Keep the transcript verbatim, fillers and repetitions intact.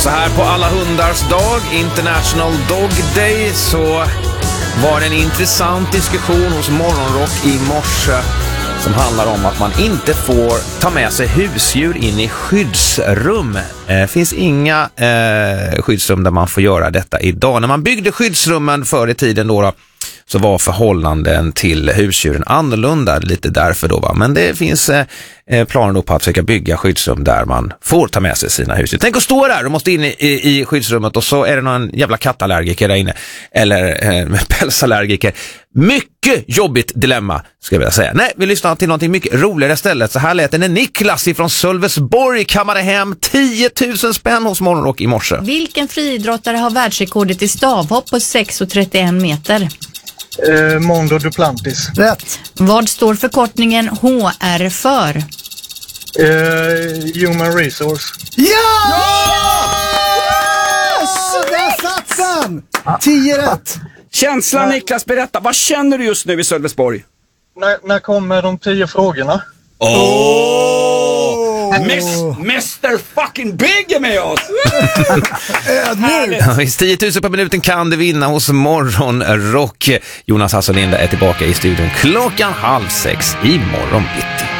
Så här på alla hundars dag, International Dog Day, så var det en intressant diskussion hos Morgonrock i morse som handlar om att man inte får ta med sig husdjur in i skyddsrum. Det finns inga eh, skyddsrum där man får göra detta idag. När man byggde skyddsrummen förr i tiden då, då så var förhållanden till husdjuren annorlunda, lite därför då va. Men det finns eh, planer då på att försöka bygga skyddsrum där man får ta med sig sina husdjur. Tänk att stå där, du måste in i, i, i skyddsrummet och så är det någon jävla kattallergiker där inne. Eller eh, pälsallergiker. Mycket jobbigt dilemma, ska jag vilja säga. Nej, vi lyssnar till någonting mycket roligare istället. Så här lät det när Niklas ifrån Sölvesborg kammade hem tio tusen spänn hos Morgonrock i morse. Vilken friidrottare har världsrekordet i stavhopp på sex komma trettioen meter? Eh, Mondo Duplantis. Rätt. Vad står förkortningen H R för? Eh, human Resource. Ja! Yes! Där satt den! Tio rätt. Känslan, Niklas, berätta. Vad känner du just nu i Sölvesborg? När, när kommer de tio frågorna? Åh! Oh! Mister fucking Big är med oss! Ja, tio tusen per minuten kan du vinna hos Morgonrock. Jonas Hasselinde är tillbaka i studion klockan halv sex i morgon bitti.